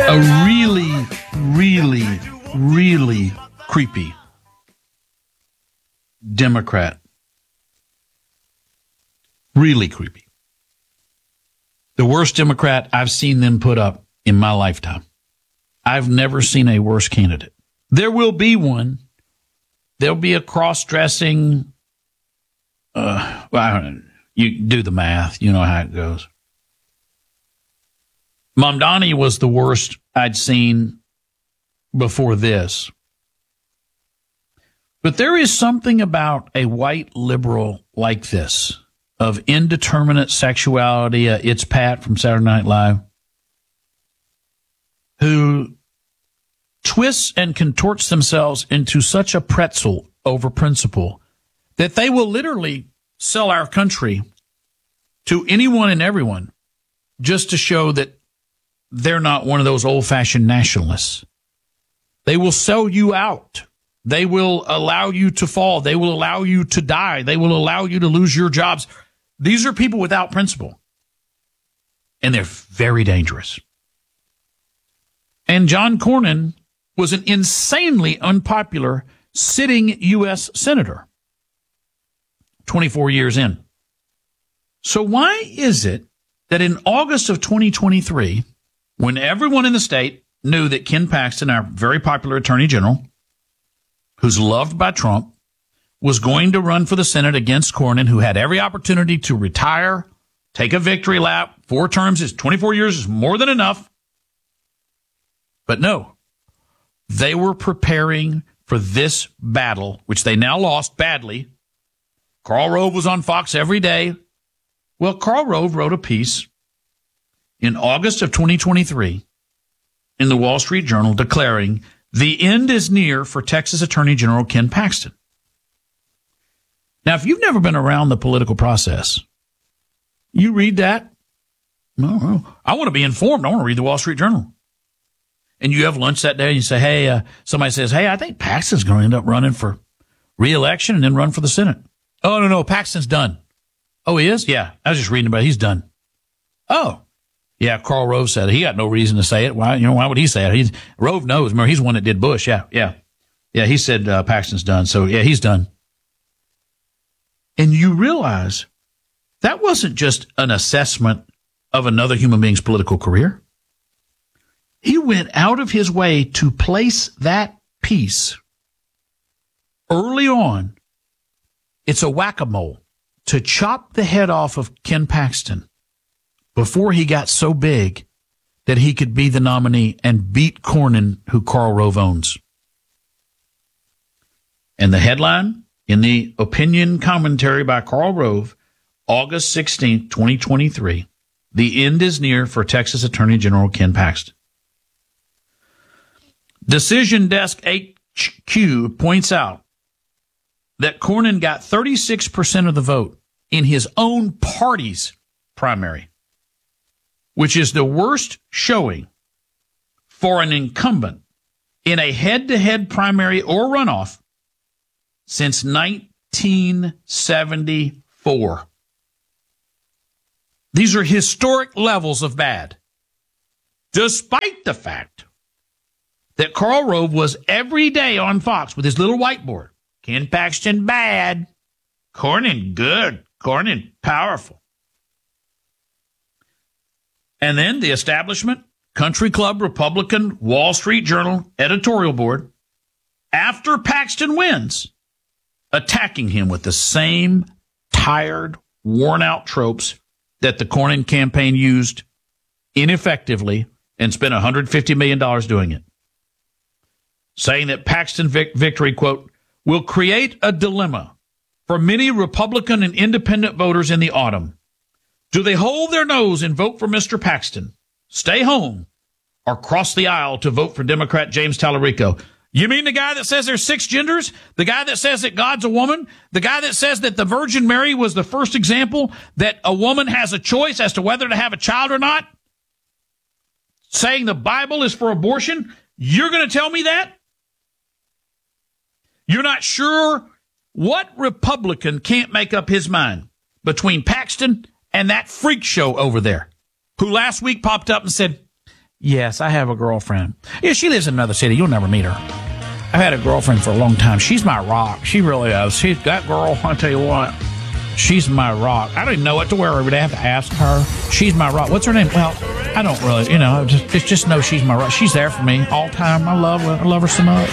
A really, really, really creepy Democrat. Really creepy. The worst Democrat I've seen them put up in my lifetime. I've never seen a worse candidate. There will be one. There'll be a cross-dressing, well, I don't know. You do the math. You know how it goes. Mamdani was the worst I'd seen before this. But there is something about a white liberal like this, of indeterminate sexuality, it's Pat from Saturday Night Live, who twists and contorts themselves into such a pretzel over principle that they will literally sell our country to anyone and everyone just to show that they're not one of those old-fashioned nationalists. They will sell you out. They will allow you to fall. They will allow you to die. They will allow you to lose your jobs. These are people without principle, and they're very dangerous. And John Cornyn was an insanely unpopular sitting U.S. senator 24 years in. So why is it that in August of 2023, when everyone in the state knew that Ken Paxton, our very popular attorney general, who's loved by Trump, was going to run for the Senate against Cornyn, who had every opportunity to retire, take a victory lap, 4 terms is 24 years is more than enough. But no, they were preparing for this battle, which they now lost badly. Karl Rove was on Fox every day. Well, Karl Rove wrote a piece in August of 2023 in the Wall Street Journal declaring the end is near for Texas Attorney General Ken Paxton. Now, if you've never been around the political process, you read that. No, I want to be informed. I want to read the Wall Street Journal. And you have lunch that day and you say, hey, somebody says, hey, I think Paxton's going to end up running for re-election and then run for the Senate. Oh, no, Paxton's done. Oh, he is? Yeah, I was just reading about it. He's done. Oh, yeah, Karl Rove said it. He got no reason to say it. Why would he say it? Rove knows. Remember, he's the one that did Bush. Yeah, he said Paxton's done. So, yeah, he's done. And you realize that wasn't just an assessment of another human being's political career. He went out of his way to place that piece early on. It's a whack-a-mole to chop the head off of Ken Paxton before he got so big that he could be the nominee and beat Cornyn, who Karl Rove owns. And the headline in the opinion commentary by Karl Rove, August 16, 2023, the end is near for Texas Attorney General Ken Paxton. Decision Desk HQ points out that Cornyn got 36% of the vote in his own party's primary, which is the worst showing for an incumbent in a head-to-head primary or runoff since 1974. These are historic levels of bad, despite the fact that Karl Rove was every day on Fox with his little whiteboard. Ken Paxton bad, Cornyn good, Cornyn powerful. And then the establishment, Country Club, Republican, Wall Street Journal, editorial board, after Paxton wins, attacking him with the same tired, worn-out tropes that the Cornyn campaign used ineffectively and spent $150 million doing it. Saying that Paxton victory, quote, will create a dilemma for many Republican and independent voters in the autumn. Do they hold their nose and vote for Mr. Paxton, stay home, or cross the aisle to vote for Democrat James Tallarico? You mean the guy that says there's 6 genders? The guy that says that God's a woman? The guy that says that the Virgin Mary was the first example that a woman has a choice as to whether to have a child or not? Saying the Bible is for abortion? You're going to tell me that? You're not sure what Republican can't make up his mind between Paxton and that freak show over there, who last week popped up and said, Yes, I have a girlfriend. Yeah, she lives in another city. You'll never meet her. I've had a girlfriend for a long time. She's my rock. She really is. That girl, I tell you what, she's my rock. I don't even know what to wear every day. I have to ask her. She's my rock. What's her name? Well, I don't really, just know she's my rock. She's there for me all the time. I love her so much.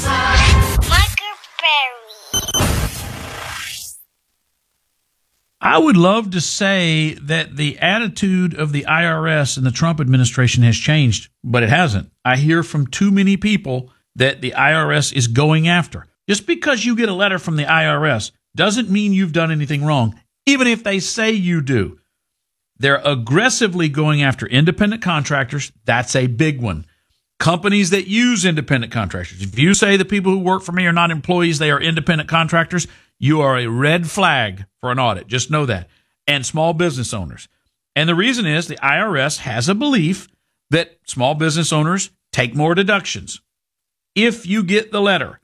I would love to say that the attitude of the IRS and the Trump administration has changed, but it hasn't. I hear from too many people that the IRS is going after. Just because you get a letter from the IRS doesn't mean you've done anything wrong, even if they say you do. They're aggressively going after independent contractors. That's a big one. Companies that use independent contractors. If you say the people who work for me are not employees, they are independent contractors, you are a red flag for an audit. Just know that. And small business owners. And the reason is the IRS has a belief that small business owners take more deductions. If you get the letter,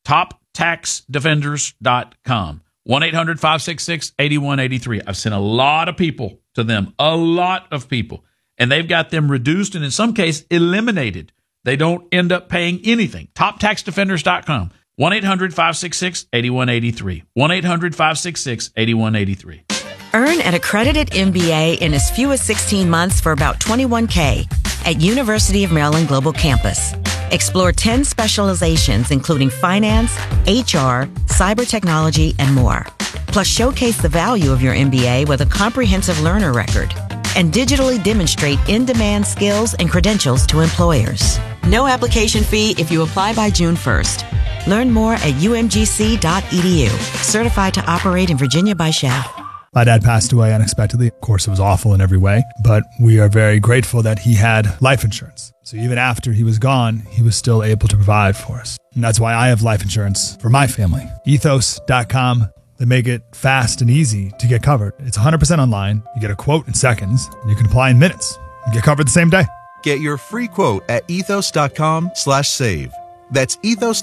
toptaxdefenders.com, 1-800-566-8183. I've sent a lot of people to them, a lot of people, and they've got them reduced and in some cases eliminated. They don't end up paying anything. Toptaxdefenders.com. 1-800-566-8183. 1-800-566-8183. Earn an accredited MBA in as few as 16 months for about $21K at University of Maryland Global Campus. Explore 10 specializations, including finance, HR, cyber technology, and more. Plus, showcase the value of your MBA with a comprehensive learner record and digitally demonstrate in-demand skills and credentials to employers. No application fee if you apply by June 1st. Learn more at umgc.edu. Certified to operate in Virginia by Shell. My dad passed away unexpectedly. Of course, it was awful in every way, but we are very grateful that he had life insurance. So even after he was gone, he was still able to provide for us. And that's why I have life insurance for my family. Ethos.com. They make it fast and easy to get covered. It's 100% online. You get a quote in seconds, and you can apply in minutes and get covered the same day. Get your free quote at ethos.com/save. That's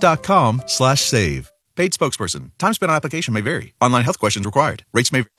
ethos.com/save. Paid spokesperson. Time spent on application may vary. Online health questions required. Rates may vary.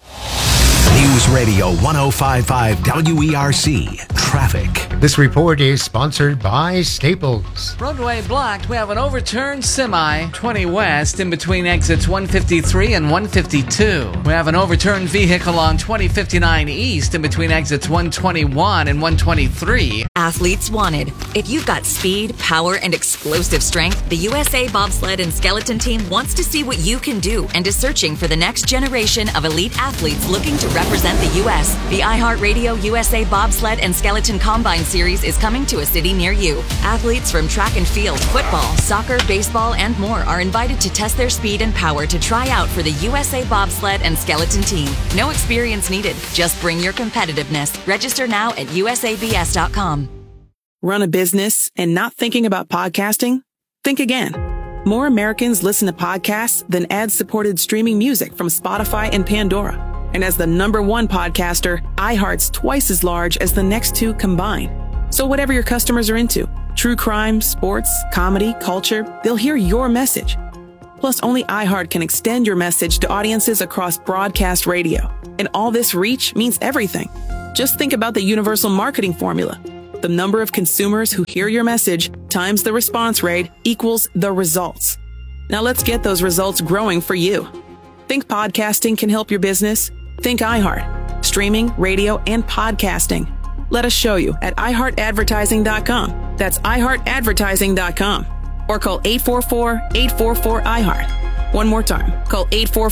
News Radio 105.5 WERC. Traffic. This report is sponsored by Staples. Roadway blocked. We have an overturned semi 20 west in between exits 153 and 152. We have an overturned vehicle on 2059 east in between exits 121 and 123. Athletes wanted. If you've got speed, power, and explosive strength, the USA Bobsled and Skeleton Team wants to see what you can do and is searching for the next generation of elite athletes looking to represent the U.S. The iHeartRadio USA Bobsled and Skeleton Combine Series is coming to a city near you. Athletes from track and field, football, soccer, baseball, and more are invited to test their speed and power to try out for the USA Bobsled and Skeleton Team. No experience needed. Just bring your competitiveness. Register now at usabs.com. Run a business and not thinking about podcasting? Think again. More Americans listen to podcasts than ad-supported streaming music from Spotify and Pandora. And as the #1 podcaster, iHeart's twice as large as the next two combined. So whatever your customers are into, true crime, sports, comedy, culture, they'll hear your message. Plus, only iHeart can extend your message to audiences across broadcast radio. And all this reach means everything. Just think about the universal marketing formula. The number of consumers who hear your message times the response rate equals the results. Now let's get those results growing for you. Think podcasting can help your business? Think iHeart. Streaming, radio, and podcasting. Let us show you at iHeartAdvertising.com. That's iHeartAdvertising.com. Or call 844-844-iHeart. One more time. Call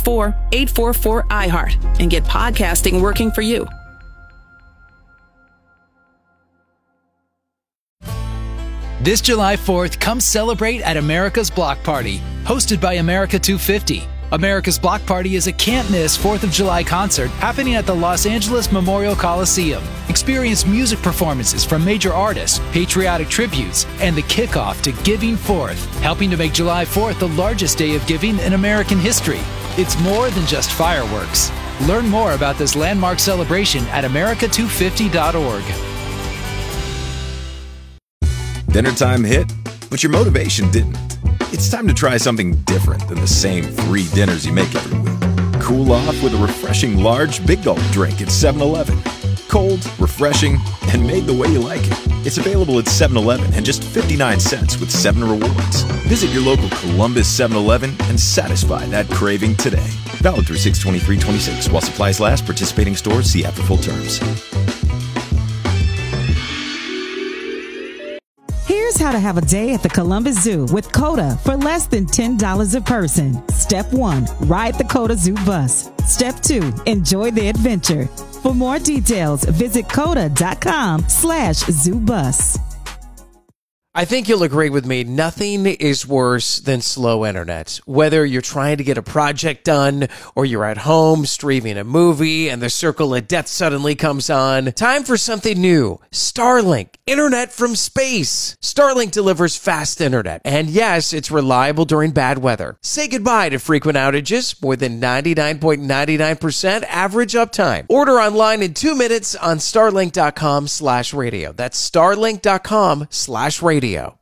844-844-iHeart and get podcasting working for you. This July 4th, come celebrate at America's Block Party, hosted by America 250. America's Block Party is a can't-miss 4th of July concert happening at the Los Angeles Memorial Coliseum. Experience music performances from major artists, patriotic tributes, and the kickoff to Giving Forth, helping to make July 4th the largest day of giving in American history. It's more than just fireworks. Learn more about this landmark celebration at america250.org. Dinner time hit, but your motivation didn't. It's time to try something different than the same 3 dinners you make every week. Cool off with a refreshing large Big Gulp drink at 7-Eleven. Cold, refreshing, and made the way you like it. It's available at 7-Eleven and just 59 cents with 7 rewards. Visit your local Columbus 7-Eleven and satisfy that craving today. Valid through 6/23/26 while supplies last. Participating stores, see app for full terms. Here's how to have a day at the Columbus Zoo with COTA for less than $10 a person. Step 1, ride the COTA Zoo bus. Step 2, enjoy the adventure. For more details, visit COTA.com/ZooBus. I think you'll agree with me, nothing is worse than slow internet. Whether you're trying to get a project done or you're at home streaming a movie and the circle of death suddenly comes on, time for something new. Starlink, internet from space. Starlink delivers fast internet, and yes, it's reliable during bad weather. Say goodbye to frequent outages, more than 99.99% average uptime. Order online in 2 minutes on starlink.com/radio. That's starlink.com/radio.